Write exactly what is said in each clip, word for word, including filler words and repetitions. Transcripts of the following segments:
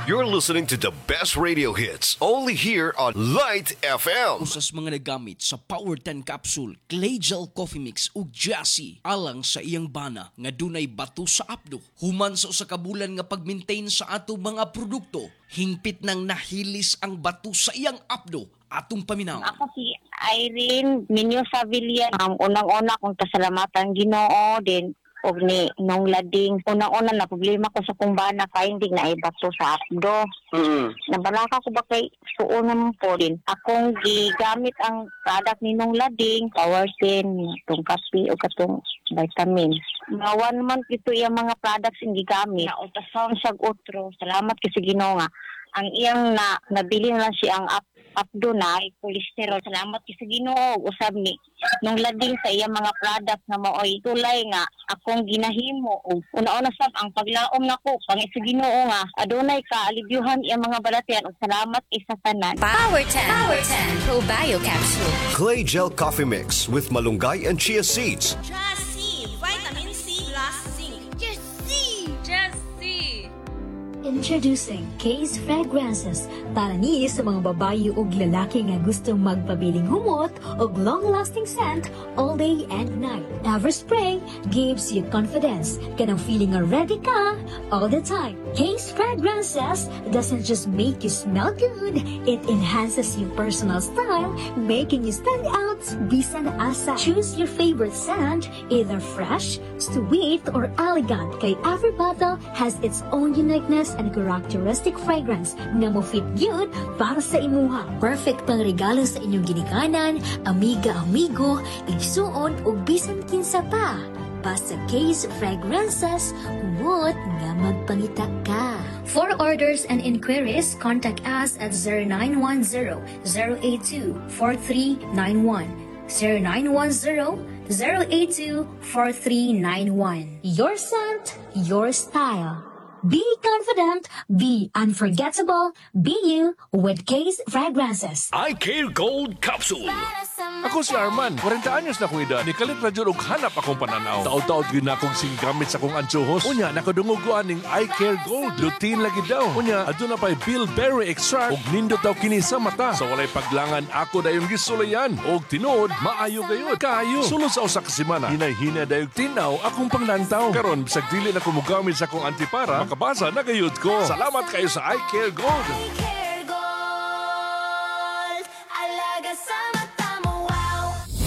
You're listening to the best radio hits only here on Light F M. Usas mga nagamit sa Power ten Capsule, Clay Gel Coffee Mix ug Jassy alang sa iyang bana nga dunay bato sa apdo. Human sa usa ka bulan nga pag-maintain sa ato mga produkto, hingpit nang nahilis ang bato sa iyang apdo. Atong paminaw. Ako si Irene Minyo Savilla. Ang unang-una kong pasalamatan Ginoo din og ni nung lading unang-una na problema ko sa kumbana finding na ibato sa apdo. Mm. Nabalaka ko ba kay suunan po din. Akong gigamit ang product ni nung lading, power ten, itong kape o katong vitamin. Mga one month ito yung mga products yung gigamit. Na ultrasound sa utro. Salamat kasi Ginoo nga. Ang iyang na nabili na lang siya ang up apdo na cholesterol. Salamat kasi Ginoo usab ni nung lading sa iyang mga product na maoy tulay nga akong ginahimo og una-una sab ang paglaom nako pangit sa Ginoo nga adunay ka alibyuhan iyang mga balatian ug salamat isa tanan. Power ten. Power ten Probio Capsule. Clay Gel Coffee Mix with malunggay and chia seeds. Just C, vitamin C plus zinc. Just C, just C. Introducing Case Fragrances para ni sa mga babayi ug lalaki nga gustong magpabiling humot ug long-lasting scent all day and night. Every spray gives you confidence. Kanang feeling nga ready ka all the time. Case Fragrances doesn't just make you smell good, it enhances your personal style, making you stand out bisan asa. Choose your favorite scent, either fresh, sweet, or elegant. Kay every bottle has its own uniqueness and characteristic fragrance nga mo fit yun para sa imuha. Perfect pang regalo sa inyong ginikanan, amiga-amigo, igsuon o bisan kinsa pa. Basta Case Fragrances, umot nga magpangita ka. For orders and inquiries, contact us at zero nine one zero, zero eight two, four three nine one. zero nine one zero, zero eight two, four three nine one. Your scent, your style. Be confident, be unforgettable, be you with Case Fragrances. I Care Gold Capsule. Ako si Arman, forty anyos na kong edad. Nikalit na dyan og hanap akong pananaw. Taod-taod yun na akong singgamit sa akong ansuhos. Unya, nakadungog ko aning I Care Gold. Lutein lagi daw. Unya, adun na pa'y bilberry extract og nindot daw kini sa mata. Sa walay paglangan, ako dayong gisulayan. Og tinood, maayo gayod. Kaayo. Sulod sa usa ka semana, hinay-hina dayong tinaw akong panglantaw. Karon, bisag dili na kumugamit sa akong antipara, makabasa na gayod ko. Salamat kayo sa I Care Gold. I care gold. Alaga sa mata mo, wow.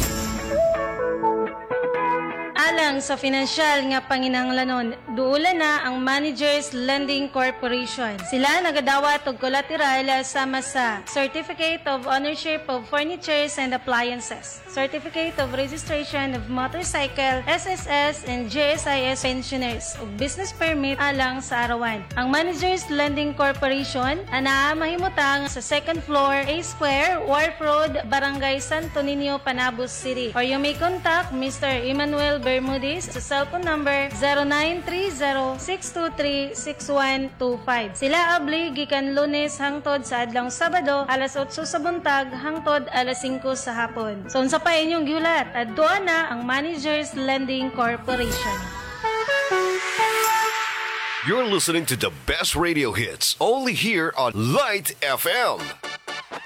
Alang sa financial nga panginahanglanon, duula na ang Managers Lending Corporation. Sila nagadawat og collateral sama sa Certificate of Ownership of Furnitures and Appliances, Certificate of Registration of Motorcycle, S S S and J S I S pensioners ug business permit alang sa arawan. Ang Managers Lending Corporation ana mahimutang sa second floor, A Square, Wharf Road, Barangay Santo Niño, Panabos City. Or you may contact Mister Emmanuel Bermudez sa cellphone number zero nine three zero, six two three, six one two five. Sila abli gikan Lunes hangtod sa adlong Sabado alas otso sa buntag hangtod alas singko sa hapon. So unsa pa inyong gihulat? Adto na ang Managers Lending Corporation. You're listening to the best radio hits only here on Light F M.